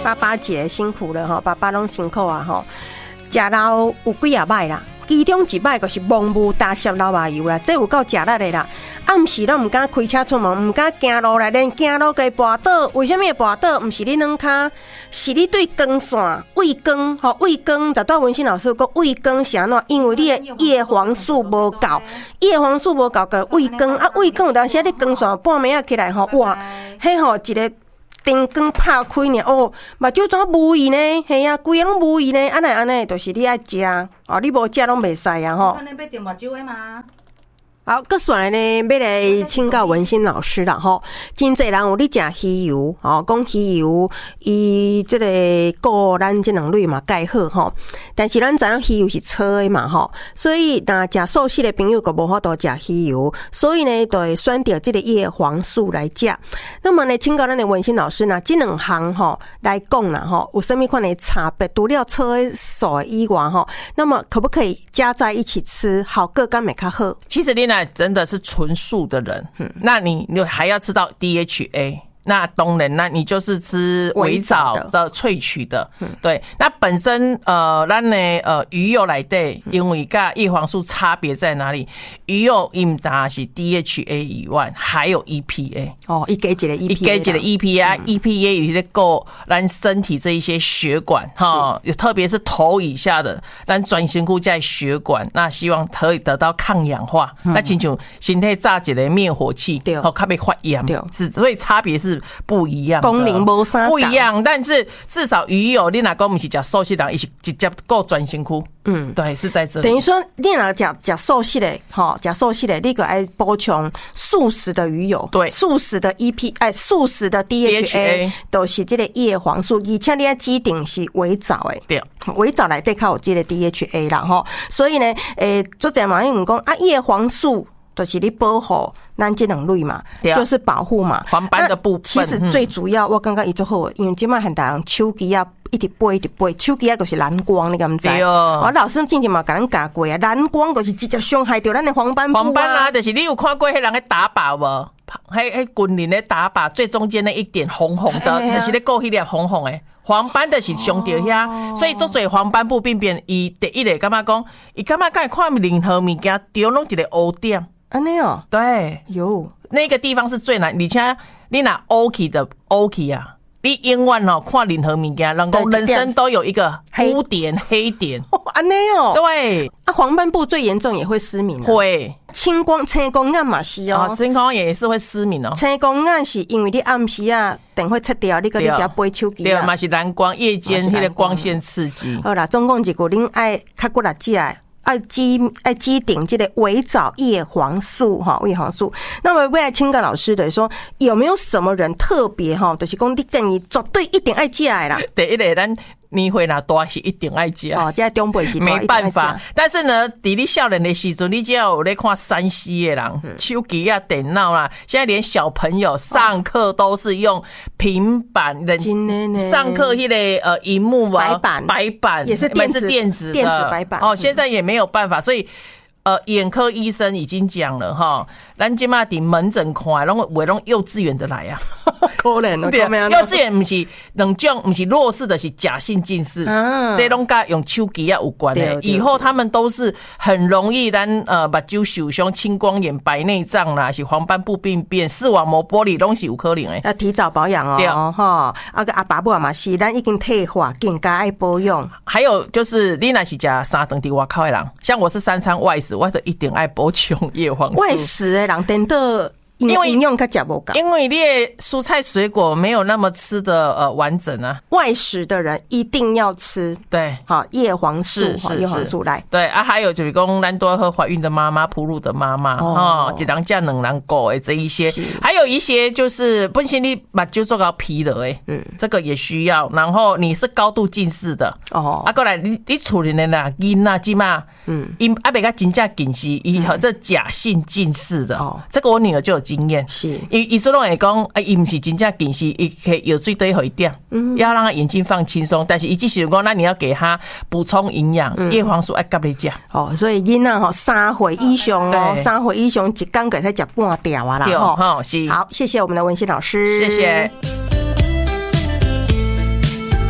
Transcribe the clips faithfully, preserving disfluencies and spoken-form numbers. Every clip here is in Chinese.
爸爸节辛苦了哈，爸爸拢辛苦啊哈。食老有几啊摆啦，其中一摆就是盲目大摄老麻油啦，这有够食力的啦。暗时都唔敢开车出门，唔敢行路来，连行路给跋倒。为什么会跋倒？唔是你两骹，是你对光线、畏光吼，畏光。十段文心老师讲畏光是安怎？因为你的叶黄素无够，叶黄素无够个畏光啊，畏光有当时你光线半暝啊起来吼，哇，迄吼一个。灯光拍开呢，哦，目睭怎无异呢？嘿啊，规个拢无异呢。安尼安尼，就是你爱食哦，你无食拢袂使啊吼。 安尼要点目睭的吗？ 好，搁选来呢，要来请教文心老师啦吼。真侪人有咧食鱼油，哦，讲鱼油伊即个顾咱即两类嘛介好吼。但是咱知影鱼油是错的嘛吼，所以若食素食的朋友ก็无法度食鱼油，所以呢，就会选择即个叶黄素来食。那么呢，请教咱的文心老师呢，即两项吼来讲啦吼，有什么款的差别？除了错的素以外吼，那么可不可以加在一起吃，好个甘会较好？ 其实你那真的是纯素的人，嗯、那你你还要吃到 D H A。那当然，那你就是吃微藻的萃取的，嗯、对。那本身呃，咱的呃鱼油来对，因为跟叶黄素差别在哪里？鱼油因它是 D H A 以外，还有 E P A 哦，一加一个 E P A， 一加一个 E P A，E P A 有些够咱身体这一些血管哈，特别是头以下的，咱专心顾在血管，那希望可以得到抗氧化，嗯、那亲像身体炸一个灭火器，对，好，较袂发炎，对，是，所以差别是。不一样的， 功能无啥不一样，但是至少鱼油你若讲不是吃素食人，伊是直接够专心苦。嗯，对，是在这里。 等于说，你若吃吃素食的，哈，吃素食的，你个爱补充素食的鱼油， 对， 素食的 E P， 哎，素食的 D H A， 都是这个叶黄素，而且你要基顶是微藻诶， 对， 微藻来对靠有这个 D H A 啦，吼，所以呢，诶，做者嘛，因为讲啊，叶黄素。就是你保护咱这两类嘛，就是保护嘛。 黄斑的部分， 其实最主要我感觉伊最好，因为即摆很多人手机啊一直飞一直飞，手机啊就是蓝光，你敢唔知？我老师之前嘛甲咱教过啊，蓝光就是直接伤害到咱的黄斑部啊。 黄斑啊，就是你有看过迄人喺打靶无？迄迄军人咧打靶，最中间那一点红红的，就是咧过迄粒红红诶。黄斑的是伤到遐，所以做做黄斑部病变，伊第一个感觉讲，伊感觉敢看任何物件，丢拢一个乌点。 安尼哦， 对， 有那个地方是最难，而且你拿 OK 的 OK 啊，你永远哦看任何物件，人讲人生都有一个污点黑点， 安尼哦， 对啊，黄斑部最严重也会失明， 会青光青光眼嘛是哦， 青光眼也是会失明哦， 青光眼是因为你暗时啊灯会切掉，你个你加背手机啊， 对嘛是蓝光夜间迄个光线刺激。 好啦，总共一句，恁爱较过来食。爱基爱基顶这个微藻叶黄素哈，叶黄素。那么未来请教老师的说，有没有什么人特别哈，就是讲你建议绝对一定爱食的啦？ 第一个咱年岁若大是一定爱食哦，这中辈是没办法。但是呢，伫你少年的时阵，你只要有咧看三 C 的人，嗯、手机啊、电脑啦，现在连小朋友上课都是用平板的，上课迄个呃荧幕啊， 白板白板也是电子是电子的电子白板哦，现在也没有办法，所以。呃，眼科医生已经讲了哈，咱今嘛伫门诊看，拢会拢幼稚园的来啊， 可怜哦， 对，幼稚园不是两种，不是弱视的，是假性近视，啊、这拢甲用手机啊有关的。以后他们都是很容易咱呃目睭受伤、青光眼、白内障啦，是黄斑部病变、视网膜剥离，拢是有可能的。 要提早保养哦，对哈。啊个阿爸母嘛是，咱已经退化，更加爱保养。 还有就是，你若是食三顿伫外口的人，像我是三餐外食。我就一定爱补充叶黄素。 外食的人真的因为营养较食不够， 因为你的蔬菜水果没有那么吃的呃完整啊。 外食的人一定要吃， 对， 好叶黄素，叶黄素来。 对啊，还有就是讲，咱多喝怀孕的妈妈、哺乳的妈妈，哦，一人加两人狗诶，这一些，还有一些就是本身你目睭做到疲了诶，嗯，这个也需要。然后你是高度近视的，哦，啊，过来你你厝里的啦，囡仔即嘛。嗯，因阿北个真正近视，伊和这假性近视的，哦，这个我女儿就有经验。是，伊伊说拢会讲，啊，伊唔是真正近视，伊可以有最多一点，嗯，要让他眼睛放轻松。但是伊只是讲，那你要给他补充营养，叶黄素爱甲你食。 哦，所以囡仔吼三岁以上哦，三岁以上一天给他食半条啊啦，吼，是。好，谢谢我们的文心老师， 谢谢。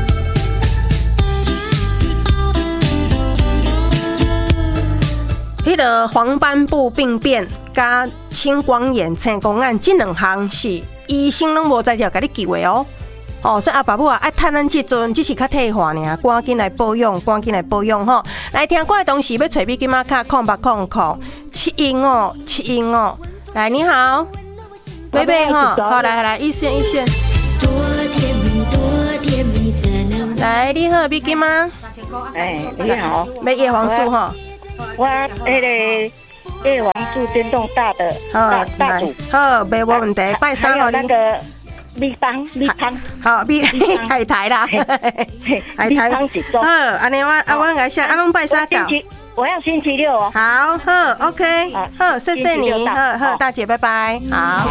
迄个黄斑部病变加青光眼青光眼这两项是医生拢无在条甲你救的哦。哦，所以阿爸母啊，爱趁咱即阵只是较退化尔，赶紧来保养，赶紧来保养吼。来听歌的同时要找米金马卡空八空空七音哦，七音哦。来，你好，贝贝哈，好来来，一选一选。多甜蜜，多甜蜜，才能来，你好，米金吗？ 哎，你好， 买叶黄素哈。 我迄个叶黄素电动大的大大组， 好，没问题，拜三好你。那个米汤，米汤， 好，米海苔啦，海苔。好，安尼我啊我来下，啊拢拜三搞。 我要星期六哦。 好，好 ，OK， 好，谢谢你，好好，大姐，拜拜，好。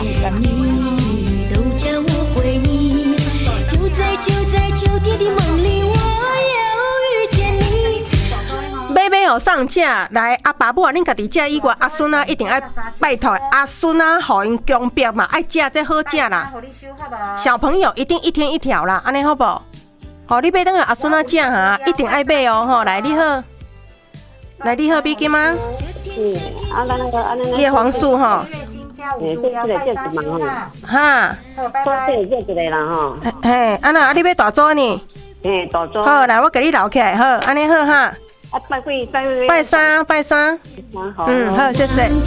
就在就在秋天的梦里，我要遇见你。买买好上架来，阿爸母啊，恁家己食以外，阿孙啊一定爱拜托阿孙啊，互因强迫嘛，爱食这好食啦。小朋友一定一天一条啦，安尼好不好？好，你买等下阿孙啊食哈，一定爱买哦，吼，来你好，来你好，比金吗？ 嗯，啊，那个啊，那个叶黄素哈。 诶，这这个这是蛮好。 哈， 多这这这个啦吼。 嘿，安那啊，你要大组呢？ 嘿，大组。 好，来我给你留起来，好，安尼好哈。 啊，拜几拜几？ 拜三，拜三。 好。 嗯，好，谢谢。